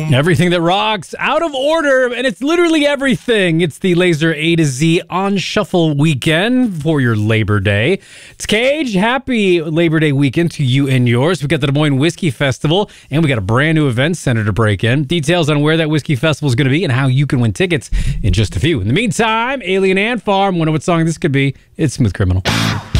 Everything that rocks, out of order, and it's literally everything. It's the Laser A to Z on Shuffle weekend for your Labor Day. It's Cage. Happy Labor Day weekend to you and yours. We got the Des Moines Whiskey Festival, and we got a brand new event center to break in. Details on where that whiskey festival is going to be and how you can win tickets in just a few. In the meantime, Alien Ant Farm. Wonder what song this could be. It's Smooth Criminal.